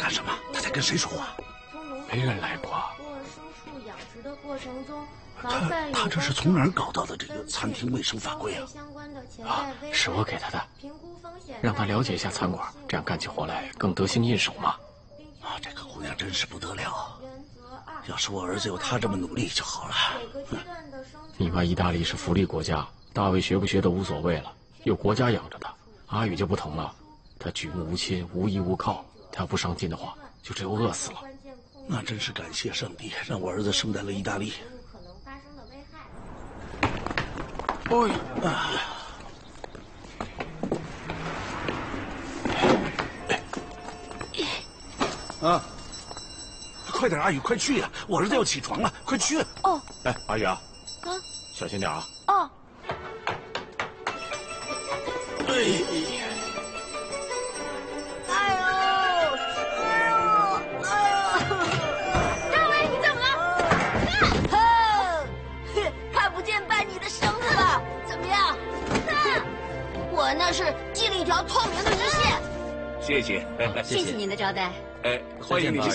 干什么？他在跟谁说话？ 没人来过。 他这是从哪儿搞到的这个餐厅卫生法规啊？ 啊，是我给他的，让他了解一下餐馆，这样干起活来更得心应手嘛。 啊，这个姑娘真是不得了。要是我儿子有他这么努力就好了。 你妈意大利是福利国家，大卫学不学都无所谓了，有国家养着他。阿宇就不同了，他举目无亲，无依无靠，他要不上进的话，就只有饿死了。 那真是感谢上帝，让我儿子生在了意大利。哎呀！啊！快点，阿宇，快去呀！我儿子要起床了，快去！ 哦。 哎，阿宇啊，小心点啊！ 哦。 哎呀！ 张伟，你怎么了？看不见半你的绳子了，怎么样？我那是系了一条透明的鱼线。 谢谢， 谢谢您的招待。 欢迎你。